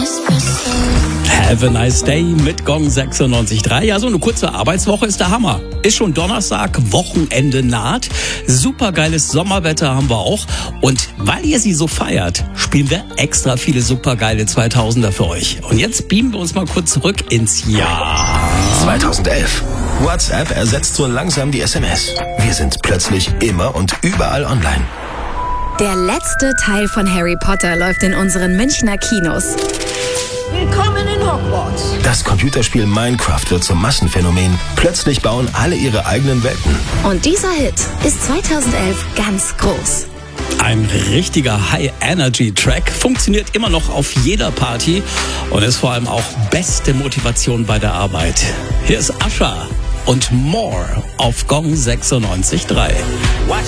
Have a nice day mit Gong 96.3. Ja, so eine kurze Arbeitswoche ist der Hammer. Ist schon Donnerstag, Wochenende naht. Supergeiles Sommerwetter haben wir auch. Und weil ihr sie so feiert, spielen wir extra viele supergeile 2000er für euch. Und jetzt beamen wir uns mal kurz zurück ins Jahr 2011. WhatsApp ersetzt so langsam die SMS. Wir sind plötzlich immer und überall online. Der letzte Teil von Harry Potter läuft in unseren Münchner Kinos. Willkommen in Hogwarts. Das Computerspiel Minecraft wird zum Massenphänomen. Plötzlich bauen alle ihre eigenen Welten. Und dieser Hit ist 2011 ganz groß. Ein richtiger High-Energy-Track, funktioniert immer noch auf jeder Party und ist vor allem auch beste Motivation bei der Arbeit. Hier ist Usher und More auf Gong 96.3.